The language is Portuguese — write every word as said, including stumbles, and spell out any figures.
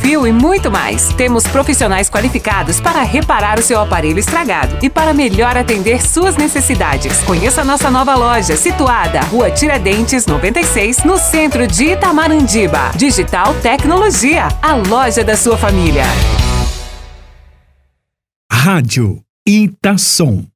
civil e muito mais. Temos profissionais qualificados para reparar o seu aparelho estragado e para melhor atender suas necessidades. Conheça a nossa nova loja, situada Rua Tiradentes noventa e seis, no centro de Itamarandibá. Digital Tecnologia, a loja da sua família. Rádio Itasom.